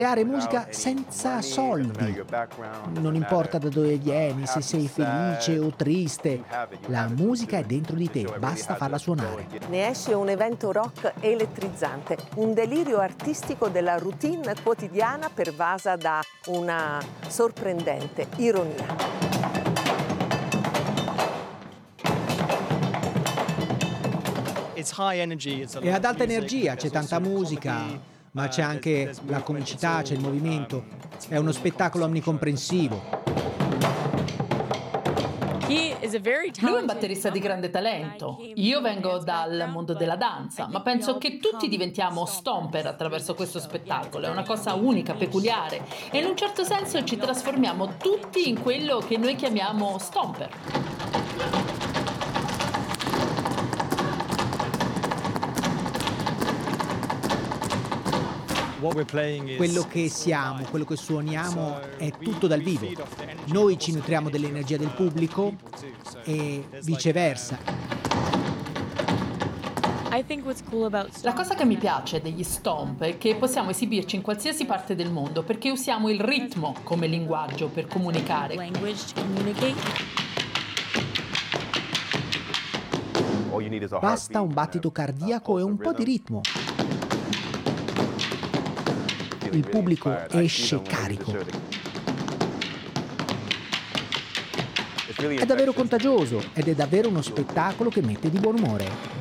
Creare musica senza soldi. Non importa da dove vieni, se sei felice o triste, la musica è dentro di te, basta farla suonare. Ne esce un evento rock elettrizzante, un delirio artistico della routine quotidiana pervasa da una sorprendente ironia. È ad alta energia, c'è tanta musica, ma c'è anche la comicità, c'è il movimento. È uno spettacolo omnicomprensivo. Lui è un batterista di grande talento. Io vengo dal mondo della danza, ma penso che tutti diventiamo stomper attraverso questo spettacolo. È una cosa unica, peculiare, e in un certo senso ci trasformiamo tutti in quello che noi chiamiamo stomper. Quello che siamo, quello che suoniamo è tutto dal vivo. Noi ci nutriamo dell'energia del pubblico e viceversa. La cosa che mi piace degli Stomp è che possiamo esibirci in qualsiasi parte del mondo perché usiamo il ritmo come linguaggio per comunicare. Basta un battito cardiaco e un po' di ritmo. Il pubblico esce carico. È davvero contagioso ed è davvero uno spettacolo che mette di buon umore.